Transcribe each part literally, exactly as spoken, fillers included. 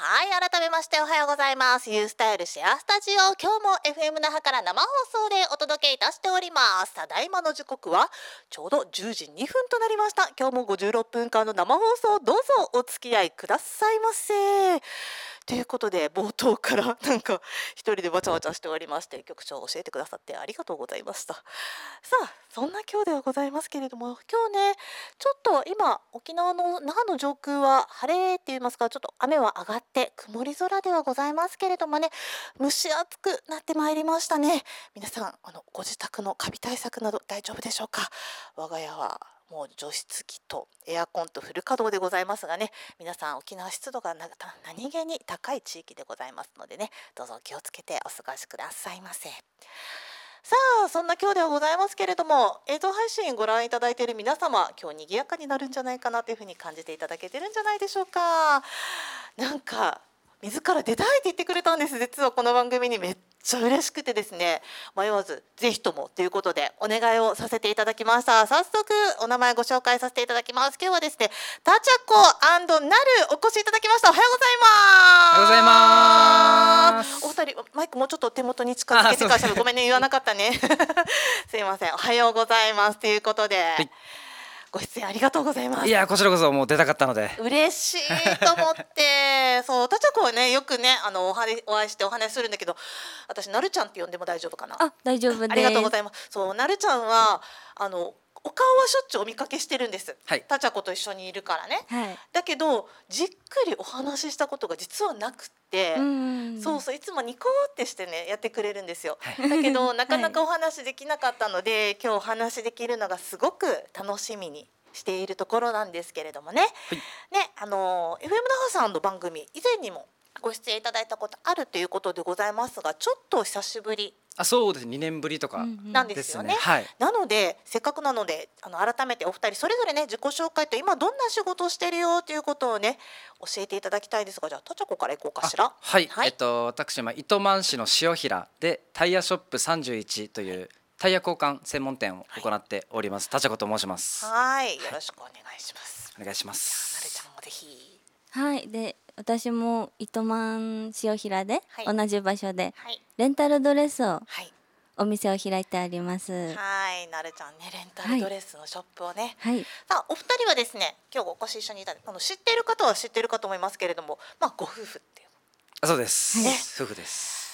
はい、改めましておはようございます。ユースタイルシェアスタジオ、今日も エフエム 那覇から生放送でお届けいたしております。ただいまの時刻はちょうどじゅうじにふんとなりました。今日もごじゅうろっぷんかんの生放送、どうぞお付き合いくださいませ。ということで、冒頭からなんか一人でわちゃわちゃしておりまして、局長教えてくださってありがとうございました。さあ、そんな今日ではございますけれども、今日ね、ちょっと今沖縄の那覇の上空は晴れって言いますか、ちょっと雨は上がって曇り空ではございますけれどもね、蒸し暑くなってまいりましたね。皆さん、あのご自宅のカビ対策など大丈夫でしょうか。我が家はもう除湿機とエアコンとフル稼働でございますがね、皆さん沖縄湿度がな何気に高い地域でございますのでね、どうぞ気をつけてお過ごしくださいませ。さあ、そんな今日ではございますけれども、映像配信ご覧いただいている皆様、今日賑やかになるんじゃないかなというふうに感じていただけてるんじゃないでしょうか。なんか自ら出たいって言ってくれたんです。実はこの番組にめっちゃ嬉しくてですね、迷わずぜひともということでお願いをさせていただきました。早速お名前ご紹介させていただきます。今日はですね、タチャコ&ナルお越しいただきました。おはようございます。 おはようございます。 お二人マイクもうちょっと手元に近づけてからしゃべ、ごめんね、言わなかったねすいません。おはようございますということで、はい、ご出演ありがとうございます。 いや、こちらこそもう出たかったので嬉しいと思ってそう、タチャコはね、よくね、あの お, はお会いしてお話しするんだけど、私なるちゃんって呼んでも大丈夫かな。 あ、大丈夫です。 ありがとうございます。そう、なるちゃんはあのお顔はしょっちゅうお見かけしてるんです、はい、タチャコと一緒にいるからね、はい、だけどじっくりお話ししたことが実はなくて、うんそうそう、いつもニコってしてねやってくれるんですよ、はい、だけどなかなかお話できなかったので、はい、今日お話できるのがすごく楽しみにしているところなんですけれどもね、はい、ね、あの エフエム 那覇さんの番組以前にもご出演いただいたことあるということでございますが、ちょっと久しぶり。 あ、そうです。にねんぶりとかなんですよね、はい、なのでせっかくなので、あの改めてお二人それぞれね、自己紹介と今どんな仕事をしてるよということをね教えていただきたいですが、じゃあタチャコからいこうかしら。 はい、はい、えっと私は糸満市の塩平でタイヤショップさんじゅういちというタイヤ交換専門店を行っております、はい、タチャコと申します。 はい、よろしくお願いします。 お願いします。 なるちゃんもぜひ。 はい、で私も糸満塩平で、はい、同じ場所で、はい、レンタルドレスを、はい、お店を開いてあります。 はい、なるちゃんね、レンタルドレスのショップをね、 はい、 さあお二人はですね、今日お越し一緒にいたあの知っている方は知っているかと思いますけれども、まあご夫婦っていう。 あ、そうです、 ね、 夫婦です。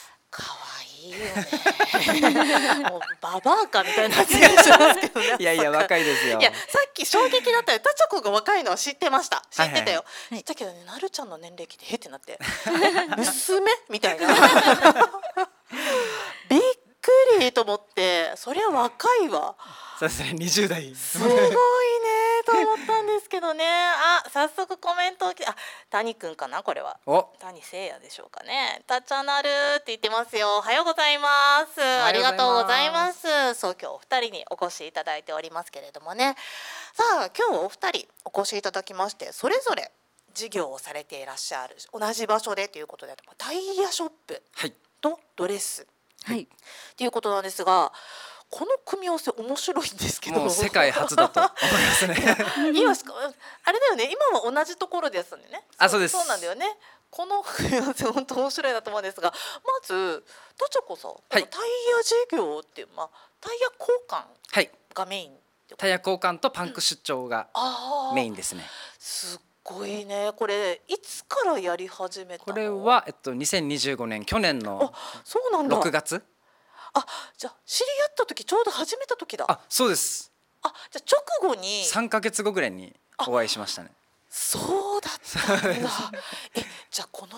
可愛いよねもうババアかみたいな発言しますけどねいやいや若いですよ。 いや、さっき衝撃だったよ。タチャコが若いのは知ってました。知ってたよ、はいはい、知ったけどね、なるちゃんの年齢聞いてへってなって娘みたいなびっくりと思って、そりゃ若いわ。 そうですね、にじゅう代すごいねと思ったんですけどね。あ、早速コメントをきあ、谷くんかな、これは谷聖也でしょうかね。たちゃなるって言ってますよ。おはようございます。ありがとうございます。そう、今日お二人にお越しいただいておりますけれどもね。さあ今日お二人お越しいただきまして、それぞれ事業をされていらっしゃる同じ場所でということで、タイヤショップとドレス、はい、っていうことなんですが、この組み合わせ面白いんですけど、 もう世界初だと思いますね今あれだよね、今は同じところでやってたんだよね。 あ、そうです。 そうなんだよね。この組み合わせ本当面白いなと思うんですが、まずタチャコさん、はい、タイヤ事業っていう、まあ、タイヤ交換がメイン、はい、 タイヤ交換とパンク出張がメインですね。 すっごいね。これいつからやり始めたの？ これは、えっと、にせんにじゅうごねん去年のろくがつ。 あ、じゃあ知り合った時ちょうど始めた時だ。 あ、そうです。 あ、じゃあ直後にさんかげつごぐらいにお会いしましたね。 そうだったんだえ、じゃあこの